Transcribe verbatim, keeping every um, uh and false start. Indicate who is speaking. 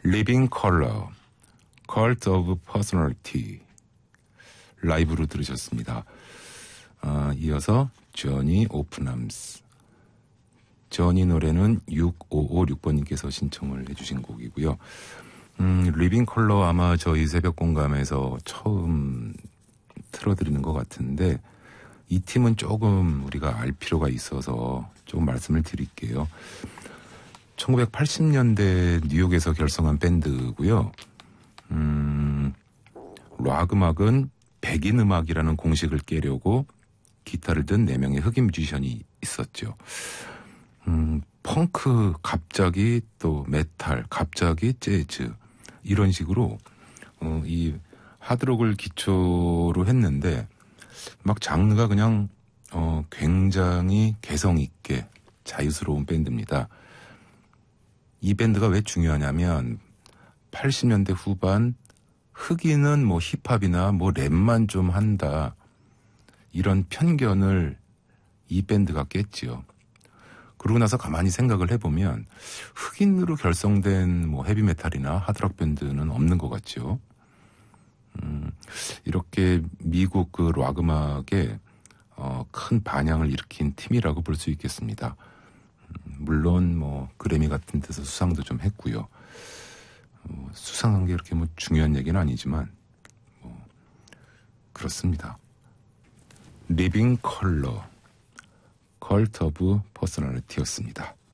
Speaker 1: Living Color, Cult of Personality 라이브로 들으셨습니다. 아, 이어서 조니 오픈함스. 조니 노래는 육오오육 번님께서 신청을 해주신 곡이고요. 음, 리빙 컬러 아마 저희 새벽 공감에서 처음 틀어드리는 것 같은데 이 팀은 조금 우리가 알 필요가 있어서 조금 말씀을 드릴게요. 천구백팔십 년대 뉴욕에서 결성한 밴드고요. 음, 락 음악은 백인 음악이라는 공식을 깨려고 기타를 든 네 명의 흑인 뮤지션이 있었죠. 음, 펑크 갑자기 또 메탈 갑자기 재즈 이런 식으로 어, 이 하드록을 기초로 했는데 막 장르가 그냥 어, 굉장히 개성 있게 자유스러운 밴드입니다. 이 밴드가 왜 중요하냐면 팔십 년대 후반 흑인은 뭐 힙합이나 뭐 랩만 좀 한다 이런 편견을 이 밴드가 깼지요. 그러고 나서 가만히 생각을 해보면 흑인으로 결성된 뭐 헤비메탈이나 하드락 밴드는 없는 것 같죠. 음, 이렇게 미국 그 락 음악에 어, 큰 반향을 일으킨 팀이라고 볼 수 있겠습니다. 음, 물론 뭐 그래미 같은 데서 수상도 좀 했고요. 어, 수상한 게 이렇게 뭐 중요한 얘기는 아니지만 뭐 그렇습니다. 리빙 컬러, 컬트 오브 퍼스널리티였습니다.